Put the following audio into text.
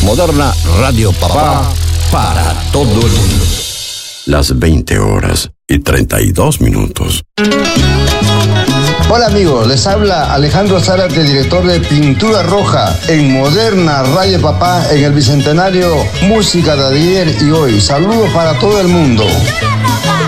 Moderna Radio Papá para todo el mundo. Las 20:32. Hola amigos, les habla Alejandro Zárate, director de Pintura Roja en Moderna Radio Papá en el Bicentenario Música de ayer y hoy. Saludos para todo el mundo.